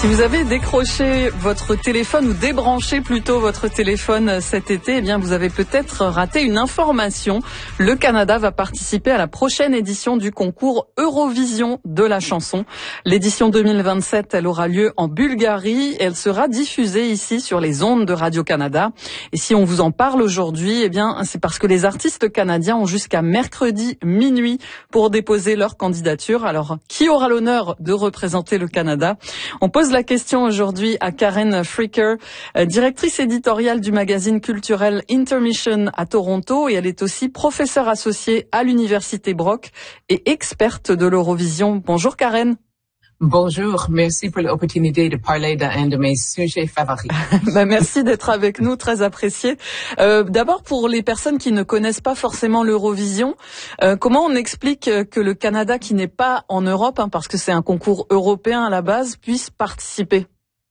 Si vous avez décroché votre téléphone ou débranché plutôt votre téléphone cet été, eh bien vous avez peut-être raté une information. Le Canada va participer à la prochaine édition du concours Eurovision de la chanson. L'édition 2027, elle aura lieu en Bulgarie et elle sera diffusée ici sur les ondes de Radio-Canada. Et si on vous en parle aujourd'hui, eh bien c'est parce que les artistes canadiens ont jusqu'à mercredi minuit pour déposer leur candidature. Alors, qui aura l'honneur de représenter le Canada? On pose la question aujourd'hui à Karen Fricker, directrice éditoriale du magazine culturel Intermission à Toronto, et elle est aussi professeure associée à l'Université Brock et experte de l'Eurovision. Bonjour Karen. Bonjour, merci pour l'opportunité de parler d'un de mes sujets favoris. Merci d'être avec nous, très apprécié. D'abord, pour les personnes qui ne connaissent pas forcément l'Eurovision, comment on explique que le Canada, qui n'est pas en Europe, parce que c'est un concours européen à la base, puisse participer?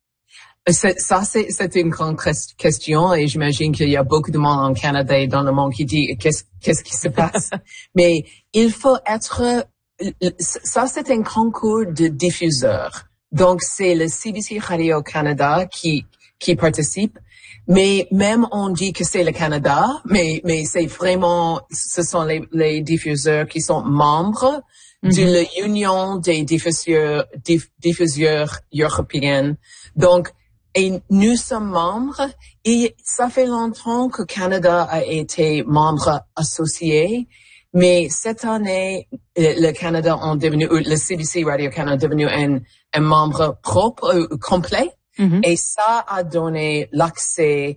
C'est une grande question et j'imagine qu'il y a beaucoup de monde en Canada et dans le monde qui dit qu'est-ce qui se passe. Mais il faut être... Ça, c'est un concours de diffuseurs. Donc, c'est le CBC Radio-Canada qui participe. Mais même on dit que c'est le Canada, mais c'est vraiment, ce sont les diffuseurs qui sont membres de l'Union des diffuseurs européens. Donc, et nous sommes membres et ça fait longtemps que le Canada a été membre associé. Mais cette année, le Canada le CBC Radio-Canada est devenu un membre propre, complet. Et ça a donné l'accès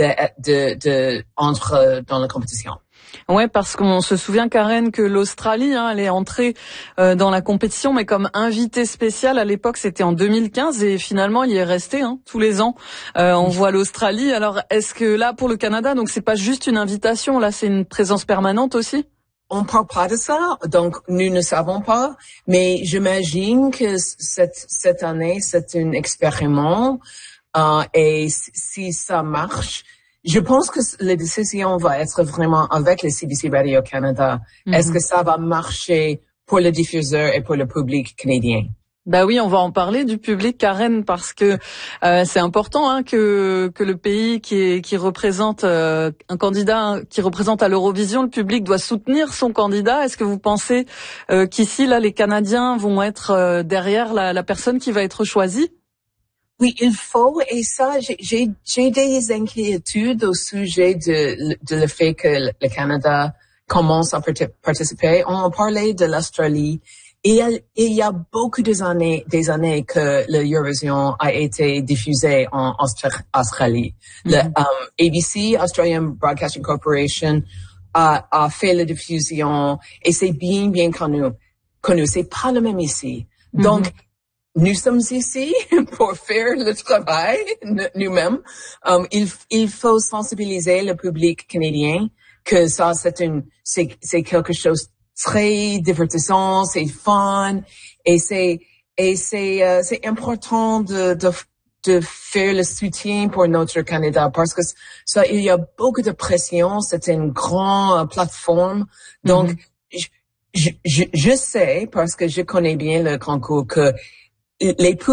entre dans la compétition. Ouais, parce qu'on se souvient, Karen, que l'Australie, elle est entrée dans la compétition, mais comme invitée spéciale. À l'époque, c'était en 2015, et finalement, il y est resté tous les ans. On voit l'Australie. Alors, est-ce que là, pour le Canada, donc c'est pas juste une invitation, là, c'est une présence permanente aussi? On parle pas de ça, donc nous ne savons pas, mais j'imagine que cette année, c'est un expériment, et si ça marche, je pense que la décision va être vraiment avec le CBC Radio-Canada. Est-ce que ça va marcher pour le diffuseur et pour le public canadien? Bah oui, on va en parler du public, Karen, parce que c'est important que le pays qui représente un candidat qui représente à l'Eurovision, le public doit soutenir son candidat. Est-ce que vous pensez qu'ici là les Canadiens vont être derrière la personne qui va être choisie? Oui, il faut, et ça, j'ai des inquiétudes au sujet de le fait que le Canada commence à participer. On a parlé de l'Australie. Et il y a beaucoup des années que l'Eurovision a été diffusée en Australie. Le ABC, Australian Broadcasting Corporation, a fait la diffusion et c'est bien connu. C'est pas le même ici. Donc, nous sommes ici pour faire le travail nous-mêmes. Il faut sensibiliser le public canadien que ça, c'est quelque chose très divertissant, c'est fun, et c'est important de faire le soutien pour notre Canada parce que ça, il y a beaucoup de pression, c'est une grande plateforme. Donc, je sais, parce que je connais bien le concours, que les